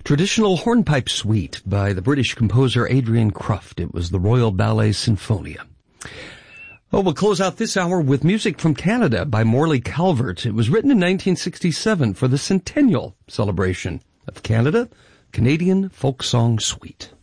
Traditional hornpipe suite by the British composer Adrian Cruft. It was the Royal Ballet Sinfonia. Oh, we'll close out this hour with music from Canada by Morley Calvert. It was written in 1967 for the centennial celebration of Canada, Canadian Folk Song Suite.